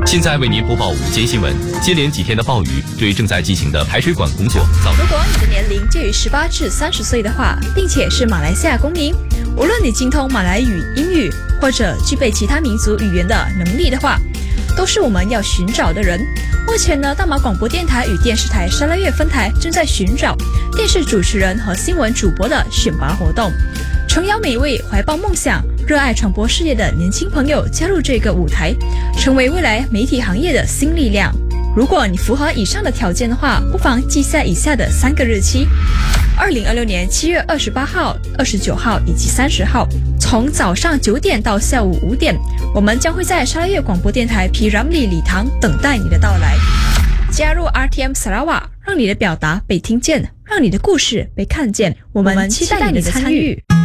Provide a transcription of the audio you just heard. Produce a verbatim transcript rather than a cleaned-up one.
现在为您播报午间新闻。接连几天的暴雨对正在进行的排水管工作造成。 如果你的年龄介于十八至三十岁的话，并且是马来西亚公民，无论你精通马来语、英语，或者具备其他民族语言的能力的话，都是我们要寻找的人。目前呢，大马广播电台与电视台沙拉越分台正在寻找电视主持人和新闻主播的选拔活动，诚邀每位怀抱梦想、热爱传播事业的年轻朋友加入这个舞台，成为未来媒体行业的新力量。如果你符合以上的条件的话，不妨记下以下的三个日期：二零二六年七月二十八号、二十九号以及三十号，从早上九点到下午五点，我们将会在沙拉越广播电台 P Ramlee 礼堂等待你的到来。加入 R T M Sarawak， 让你的表达被听见，让你的故事被看见。我们期待你的参与。